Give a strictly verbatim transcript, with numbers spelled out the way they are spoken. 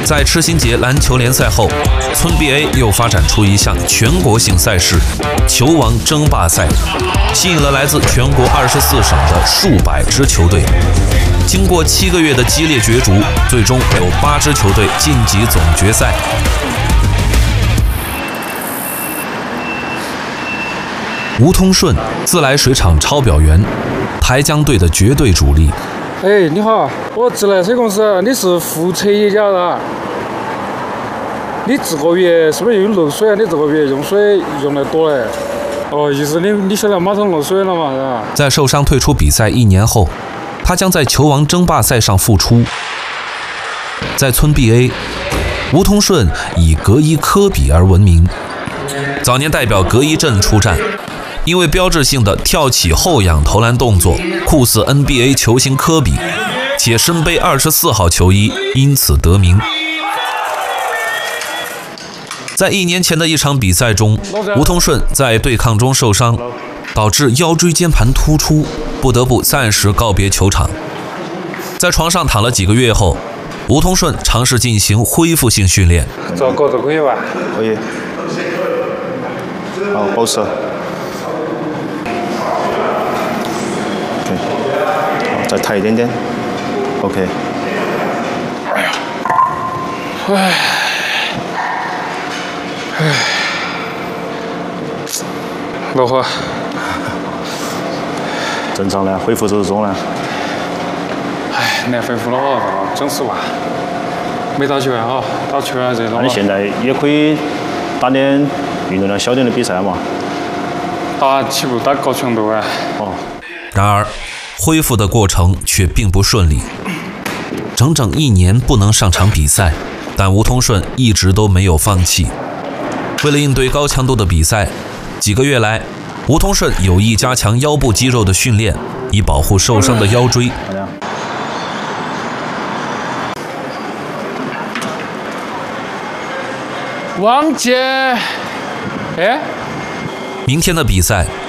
在赤心节篮球联赛后，村 B A 又发展出一项全国性赛事——球王争霸赛，吸引了来自全国二十四省的数百支球队。经过七个月的激烈角逐，最终有八支球队晋级总决赛。吴通顺，自来水厂抄表员，台江队的绝对主力。 哎，你好，我自来水公司，你是副车业家的？你这个月是不是又漏水啊？你这个月用水用得多嘞？哦，意思你你现在马上漏水了嘛，是吧？ 在受伤退出比赛一年后，他将在球王争霸赛上复出。在村 B A， 吴通顺以格伊科比而闻名，早年代表格伊镇出战。因为标志性的跳起后仰投篮动作酷似 N B A 球星科比，且身背二十四号球衣，因此得名。在一年前的一场比赛中，吴通顺在对抗中受伤，导致腰椎间盘突出，不得不暂时告别球场。在床上躺了几个月后，吴通顺尝试进行恢复性训练。 这个都可以吧？ 可以。好，保持。再抬一点点 ，OK。 哎呀，唉，唉，老何， 正常的，恢复之中呢。 唉，难恢复了哦，整死吧。没打球啊哈，打球啊这种。 那你现在也可以打点运动量小点的比赛嘛？ 打起步打高强度啊。 哦。 然而。恢复的过程却并不顺利，整整一年不能上场比赛，但吴通顺一直都没有放弃。为了应对高强度的比赛，几个月来，吴通顺有意加强腰部肌肉的训练，以保护受伤的腰椎。 王姐，哎， 明天的比赛